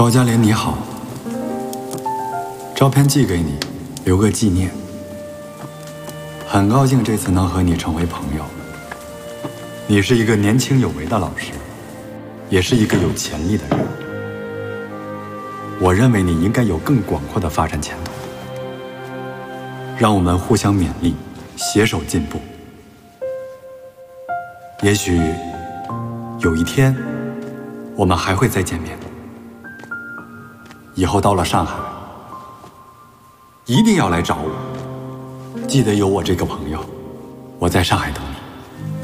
高加联你好，照片寄给你，留个纪念。很高兴这次能和你成为朋友。你是一个年轻有为的老师，也是一个有潜力的人。我认为你应该有更广阔的发展前途。让我们互相勉励，携手进步。也许有一天，我们还会再见面。以后到了上海，一定要来找我。记得有我这个朋友，我在上海等你。